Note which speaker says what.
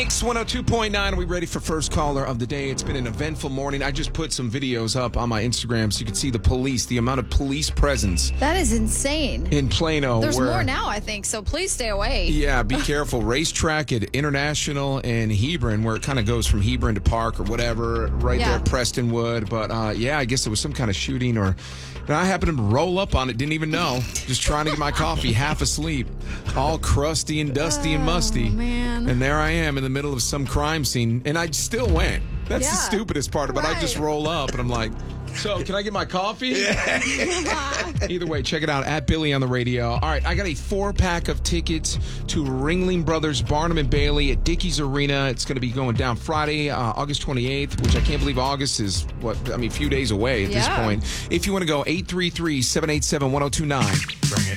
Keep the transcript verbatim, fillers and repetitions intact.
Speaker 1: Mix one oh two point nine. Are we ready for first caller of the day? It's been an eventful morning. I just put some videos up on my Instagram so you can see the police, the amount of police presence
Speaker 2: That is insane.
Speaker 1: in Plano.
Speaker 2: There's
Speaker 1: where,
Speaker 2: more now, I think, so please stay away.
Speaker 1: Yeah, be careful. Racetrack at International and Hebron, where it kind of goes from Hebron to Park or whatever, right
Speaker 2: Yeah.
Speaker 1: there at Prestonwood. But uh, yeah, I guess it was some kind of shooting, or and I happened to roll up on it, didn't even know. Just trying to get my coffee, half asleep, all crusty and dusty and musty.
Speaker 2: Oh, man.
Speaker 1: And there I am in the middle of some crime scene, and I still went. That's the
Speaker 2: Yeah.
Speaker 1: stupidest part of it. I just
Speaker 2: Right.
Speaker 1: roll up, and I'm like, so can I get my coffee? Either way, check it out at Billy on the radio. All right, I got a four-pack of tickets to Ringling Brothers Barnum and Bailey at Dickies Arena. It's going to be going down Friday, uh, August twenty-eighth, which I can't believe August is, what, I mean, a few days away at this
Speaker 2: Yeah.
Speaker 1: point. If you want to go, eight three three, seven eight seven, one oh two nine.